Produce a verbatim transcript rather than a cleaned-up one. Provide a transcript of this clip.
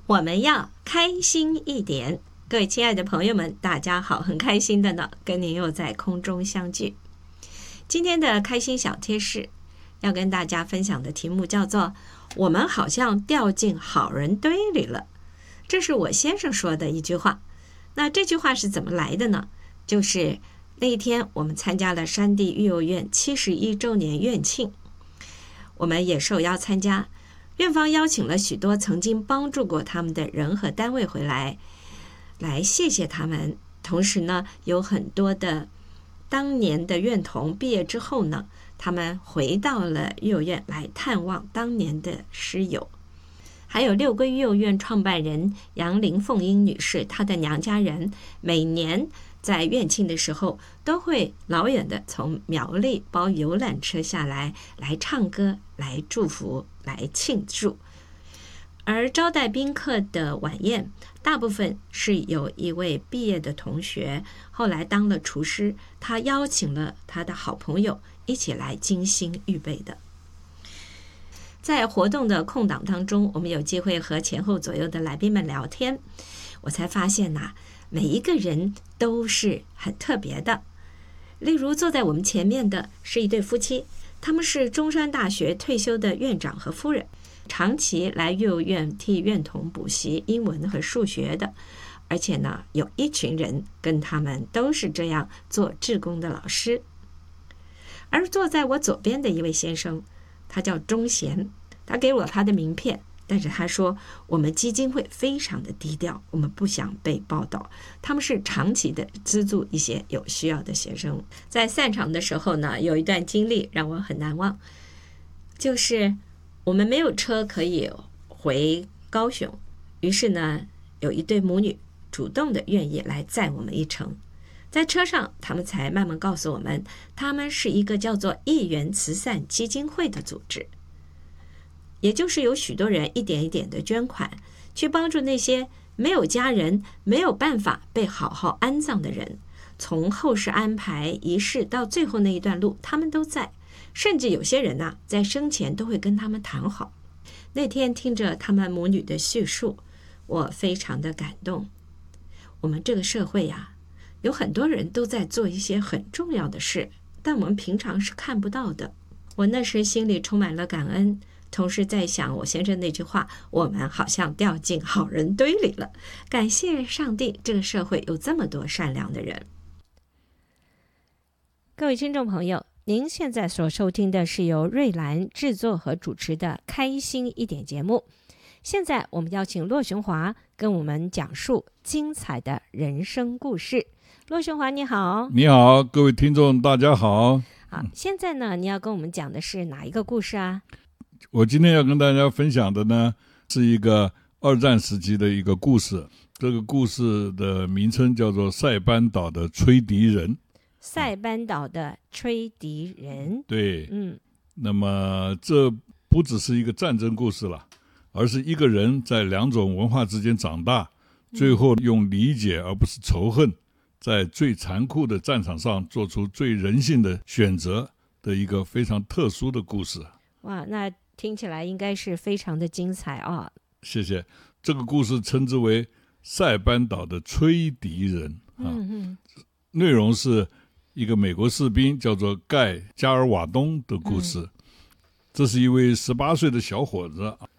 我们要开心一点。各位亲爱的朋友们，大家好，很开心的呢，跟您又在空中相聚。今天的开心小贴士要跟大家分享的题目叫做我们好像掉进好人堆里了。这是我先生说的一句话。那这句话是怎么来的呢？就是那一天我们参加了山地育幼院七十一周年院庆，我们也受邀参加，院方邀请了许多曾经帮助过他们的人和单位回来，来谢谢他们。同时呢，有很多的当年的院童毕业之后呢，他们回到了育幼院来探望当年的师友。还有六龟育幼院创办人杨林凤英女士，她的娘家人每年在院庆的时候都会老远的从苗栗包游览车下来，来唱歌，来祝福，来庆祝。而招待宾客的晚宴大部分是有一位毕业的同学后来当了厨师，他邀请了他的好朋友一起来精心预备的。在活动的空档当中，我们有机会和前后左右的来宾们聊天，我才发现呐、啊，每一个人都是很特别的。例如坐在我们前面的是一对夫妻，他们是中山大学退休的院长和夫人，长期来育幼院替院童补习英文和数学的，而且呢，有一群人跟他们都是这样做志工的老师。而坐在我左边的一位先生，他叫钟贤，他给我他的名片，但是他说我们基金会非常的低调，我们不想被报道，他们是长期的资助一些有需要的学生。在散场的时候呢，有一段经历让我很难忘，就是我们没有车可以回高雄，于是呢，有一对母女主动的愿意来载我们一程。在车上，他们才慢慢告诉我们，他们是一个叫做一元慈善基金会的组织，也就是有许多人一点一点的捐款，去帮助那些没有家人、没有办法被好好安葬的人，从后事安排仪式到最后那一段路，他们都在。甚至有些人啊，在生前都会跟他们谈好。那天听着他们母女的叙述，我非常的感动。我们这个社会呀、啊，有很多人都在做一些很重要的事，但我们平常是看不到的。我那时心里充满了感恩，同时在想我先生那句话，我们好像掉进好人堆里了。感谢上帝，这个社会有这么多善良的人。各位听众朋友，您现在所收听的是由瑞兰制作和主持的开心一点节目。现在我们邀请骆雄华跟我们讲述精彩的人生故事。骆雄华你好。 你好，各位听众大家好。 好，现在呢，你要跟我们讲的是哪一个故事啊？ 我今天要跟大家分享的呢，是一个二战时期的一个故事。这个故事的名称叫做塞班岛的吹笛人。 塞班岛的吹笛人。 对， 嗯， 那么这不只是一个战争故事了，而是一个人在两种文化之间长大，最后用理解而不是仇恨，在最残酷的战场上做出最人性的选择的一个非常特殊的故事。 哇，那听起来应该是非常的精彩啊！ 谢谢。这个故事称之为塞班岛的吹笛人啊， 嗯嗯， 内容是一个美国士兵叫做盖加尔瓦东的故事。嗯，这是一位十八岁的小伙子，